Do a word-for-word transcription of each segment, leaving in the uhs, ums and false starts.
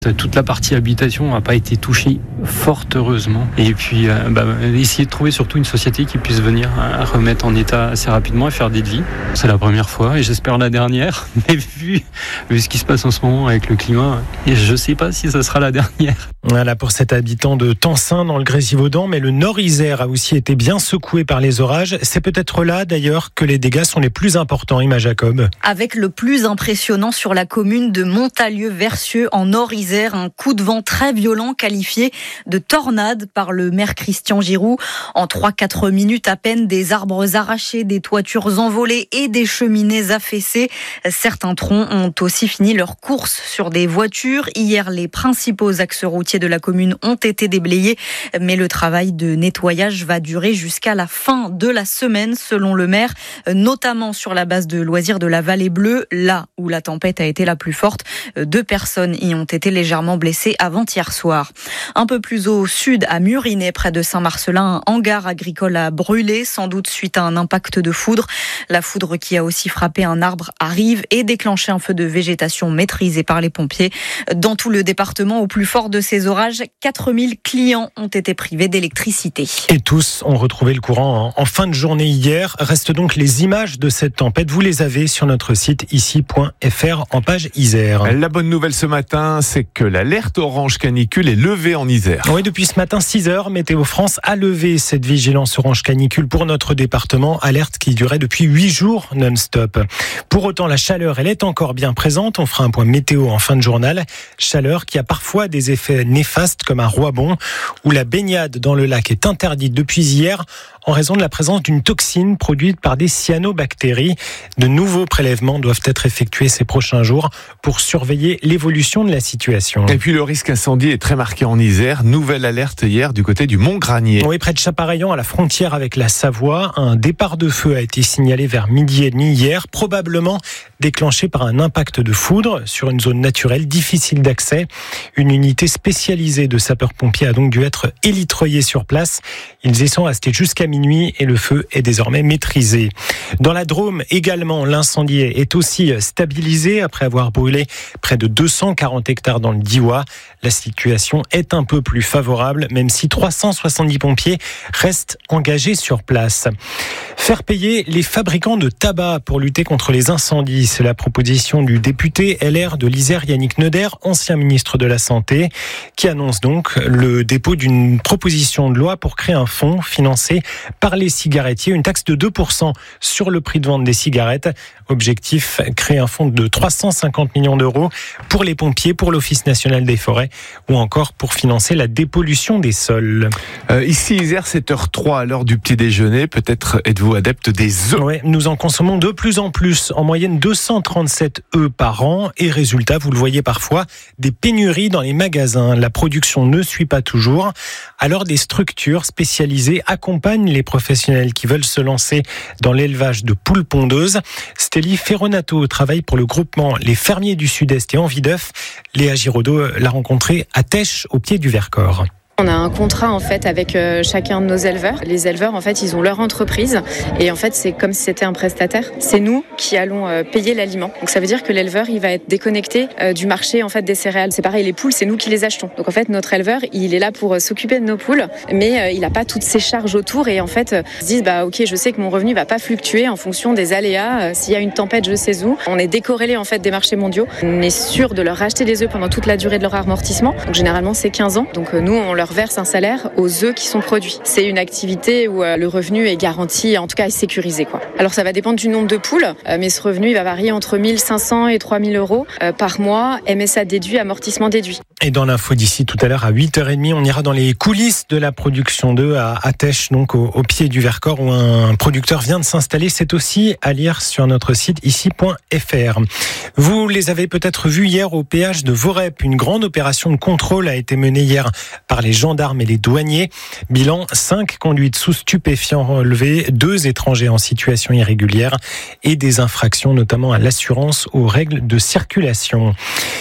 Toute la partie habitation n'a pas été touchée, fort heureusement. Et puis, euh, bah, essayer de trouver surtout une société qui puisse venir euh, remettre en état assez rapidement et faire des devis. C'est la première fois et j'espère la dernière. Mais vu, vu ce qui se passe en ce moment avec le climat, et je ne sais pas si ça sera la dernière. Voilà pour cet habitant de Tencin dans le Grésivaudan, mais le Nord-Isère a aussi été bien secoué par les orages. C'est peut-être là d'ailleurs que les dégâts sont les plus importants, Ima Jacob. Avec le plus impressionnant sur la commune de Montalieu-Versieux en Nord-Isère. Un coup de vent très violent qualifié de tornade par le maire Christian Giroux. En trois à quatre minutes à peine, des arbres arrachés, des toitures envolées et des cheminées affaissées. Certains troncs ont aussi fini leur course sur des voitures. Hier, les principaux axes routiers de la commune ont été déblayés, mais le travail de nettoyage va durer jusqu'à la fin de la semaine, selon le maire, notamment sur la base de loisirs de la Vallée Bleue, là où la tempête a été la plus forte. Deux personnes y ont été légèrement blessé avant-hier soir. Un peu plus au sud, à Murinet, près de Saint-Marcelin, un hangar agricole a brûlé, sans doute suite à un impact de foudre. La foudre qui a aussi frappé un arbre arrive et déclenché un feu de végétation maîtrisé par les pompiers. Dans tout le département, au plus fort de ces orages, quatre mille clients ont été privés d'électricité. Et tous ont retrouvé le courant en fin de journée hier. Restent donc les images de cette tempête. Vous les avez sur notre site ici point f r en page Isère. La bonne nouvelle ce matin, c'est que l'alerte orange canicule est levée en Isère. Oui, depuis ce matin six heures, Météo France a levé cette vigilance orange canicule pour notre département, alerte qui durait depuis huit jours non-stop. Pour autant, la chaleur, elle est encore bien présente. On fera un point météo en fin de journal. Chaleur qui a parfois des effets néfastes comme à Roibon, où la baignade dans le lac est interdite depuis hier en raison de la présence d'une toxine produite par des cyanobactéries. De nouveaux prélèvements doivent être effectués ces prochains jours pour surveiller l'évolution de la situation. Et puis le risque incendie est très marqué en Isère. Nouvelle alerte hier du côté du Mont-Granier. Oui, près de Chaparayan, à la frontière avec la Savoie, un départ de feu a été signalé vers midi et demi hier, probablement déclenché par un impact de foudre sur une zone naturelle difficile d'accès. Une unité spécialisée de sapeurs-pompiers a donc dû être élitreillée sur place. Ils y sont restés jusqu'à minuit et le feu est désormais maîtrisé. Dans la Drôme également, l'incendie est aussi stabilisé après avoir brûlé près de deux cent quarante hectares dans le Diois. La situation est un peu plus favorable, même si trois cent soixante-dix pompiers restent engagés sur place. Faire payer les fabricants de tabac pour lutter contre les incendies, c'est la proposition du député L R de l'Isère Yannick Neuder, ancien ministre de la Santé, qui annonce donc le dépôt d'une proposition de loi pour créer un fonds financé par les cigarettiers, une taxe de deux pour cent sur le prix de vente des cigarettes. Objectif, créer un fonds de trois cent cinquante millions d'euros pour les pompiers, pour l'Office national des forêts ou encore pour financer la dépollution des sols. Euh, ici, Isère, sept heures zéro trois à l'heure du petit déjeuner. Peut-être êtes-vous adepte des œufs. Oui, nous en consommons de plus en plus, en moyenne deux cent trente-sept œufs par an. Et résultat, vous le voyez parfois, des pénuries dans les magasins. La production ne suit pas toujours. Alors des structures spécialisées accompagnent les professionnels qui veulent se lancer dans l'élevage de poules pondeuses. Stélie Ferronato travaille pour le groupement Les Fermiers du Sud-Est et Envie d'œufs. Léa Giraudot l'a rencontré à Tèche, au pied du Vercors. On a un contrat en fait avec euh, chacun de nos éleveurs. Les éleveurs en fait ils ont leur entreprise et en fait c'est comme si c'était un prestataire. C'est nous qui allons euh, payer l'aliment. Donc ça veut dire que l'éleveur il va être déconnecté euh, du marché en fait des céréales. C'est pareil, les poules c'est nous qui les achetons. Donc en fait notre éleveur il est là pour euh, s'occuper de nos poules, mais euh, il n'a pas toutes ses charges autour et en fait euh, ils se disent bah ok je sais que mon revenu va pas fluctuer en fonction des aléas. Euh, s'il y a une tempête je sais où. On est décorrélé en fait des marchés mondiaux. On est sûr de leur racheter des œufs pendant toute la durée de leur amortissement. Donc généralement c'est quinze ans. Donc euh, nous on leur verse un salaire aux œufs qui sont produits. C'est une activité où le revenu est garanti, en tout cas est sécurisé, quoi. Alors ça va dépendre du nombre de poules, mais ce revenu il va varier entre mille cinq cents et trois mille euros par mois, M S A déduit, amortissement déduit. Et dans l'info d'ici tout à l'heure à huit heures trente, on ira dans les coulisses de la production d'œufs à Attèche, donc au, au pied du Vercors où un producteur vient de s'installer. C'est aussi à lire sur notre site ici point f r. Vous les avez peut-être vus hier au péage de Vorep. Une grande opération de contrôle a été menée hier par les gendarmes et les douaniers. Bilan, cinq conduites sous stupéfiants relevées, deux étrangers en situation irrégulière et des infractions notamment à l'assurance aux règles de circulation.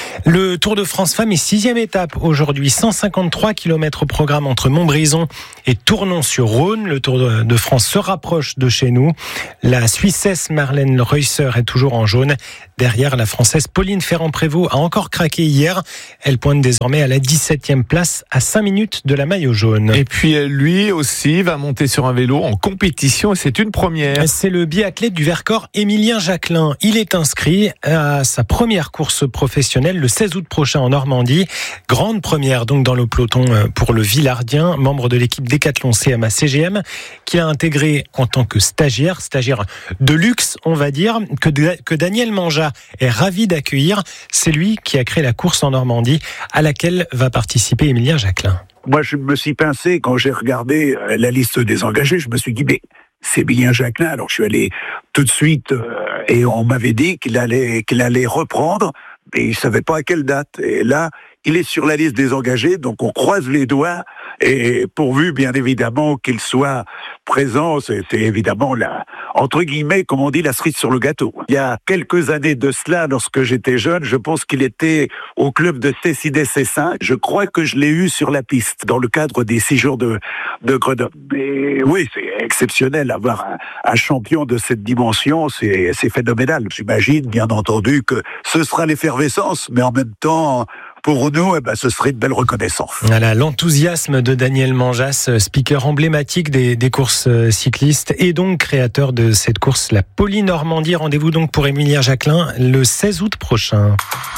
Le Tour de France Femmes est sixième étape aujourd'hui, cent cinquante-trois kilomètres au programme entre Montbrison et Tournon-sur-Rhône. Le Tour de France se rapproche de chez nous. La Suissesse Marlène Reusser est toujours en jaune. Derrière, la Française Pauline Ferrand-Prévot a encore craqué hier. Elle pointe désormais à la dix-septième place, à cinq minutes de la maillot jaune. Et puis lui aussi va monter sur un vélo en compétition et c'est une première. C'est le biathlète du Vercors, Émilien Jacquelin. Il est inscrit à sa première course professionnelle le seize août prochain en Normandie. Grande première donc dans le peloton pour le Villardien, membre de l'équipe Décathlon C M A C G M, qu'il a intégré en tant que stagiaire, stagiaire de luxe, on va dire, que, que Daniel Manja est ravi d'accueillir. C'est lui qui a créé la course en Normandie à laquelle va participer Émilien Jacquelin. Moi, je me suis pincé quand j'ai regardé la liste des engagés. Je me suis dit, mais c'est Émilien Jacquelin. Alors, je suis allé tout de suite euh, et on m'avait dit qu'il allait, qu'il allait reprendre, mais il savait pas à quelle date. Et là, il est sur la liste des engagés, donc on croise les doigts. Et pourvu, bien évidemment, qu'il soit présent, c'était évidemment la, entre guillemets, comme on dit, la cerise sur le gâteau. Il y a quelques années de cela, lorsque j'étais jeune, je pense qu'il était au club de Tessidé C cinq. Je crois que je l'ai eu sur la piste, dans le cadre des six jours de, de Grenoble. Mais oui, c'est exceptionnel, avoir un, un champion de cette dimension, c'est, c'est phénoménal. J'imagine, bien entendu, que ce sera l'effervescence, mais en même temps, pour nous, eh ben, ce serait une belle reconnaissance. Voilà, l'enthousiasme de Daniel Manjas, speaker emblématique des, des courses cyclistes et donc créateur de cette course, la Poly-Normandie. Rendez-vous donc pour Émilien Jacquelin le seize août prochain.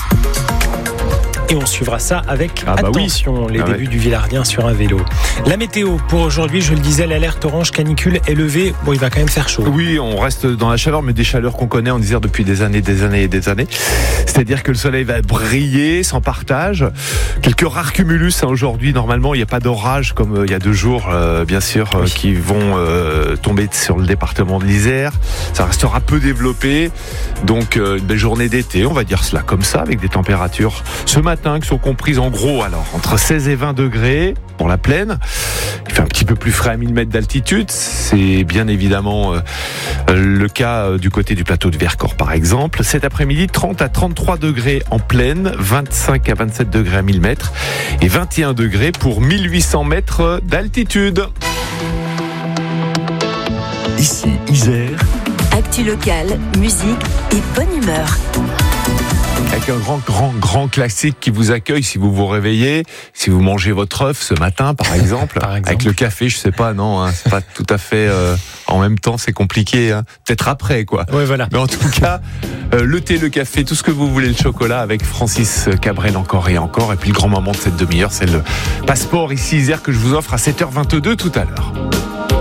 Et on suivra ça avec ah bah attention, oui. les ah débuts ouais. du Villardien sur un vélo. La météo pour aujourd'hui, je le disais, l'alerte orange canicule est levée. Bon, il va quand même faire chaud. Oui, on reste dans la chaleur, mais des chaleurs qu'on connaît en Isère depuis des années, des années et des années. C'est-à-dire que le soleil va briller sans partage. Quelques rares cumulus hein, aujourd'hui. Normalement, il n'y a pas d'orage comme euh, il y a deux jours, euh, bien sûr, euh, oui. qui vont euh, tomber sur le département de l'Isère. Ça restera peu développé. Donc, euh, une belle journée d'été, on va dire cela comme ça, avec des températures ce matin qui sont comprises en gros alors entre seize et vingt degrés pour la plaine. Il fait un petit peu plus frais à mille mètres d'altitude. C'est bien évidemment euh, le cas euh, du côté du plateau de Vercors par exemple. Cet après-midi, trente à trente-trois degrés en plaine, vingt-cinq à vingt-sept degrés à mille mètres et vingt et un degrés pour mille huit cents mètres d'altitude. Ici Isère. Actu locale, musique et bonne humeur. Avec un grand, grand, grand classique qui vous accueille si vous vous réveillez, si vous mangez votre œuf ce matin, par exemple, par exemple. Avec le café, je sais pas, non, hein, c'est pas tout à fait euh, en même temps, c'est compliqué, hein, peut-être après, quoi. Ouais, voilà. Mais en tout cas, euh, le thé, le café, tout ce que vous voulez, le chocolat, avec Francis Cabrel encore et encore. Et puis le grand moment de cette demi-heure, c'est le passeport ici Isère que je vous offre à sept heures vingt-deux tout à l'heure.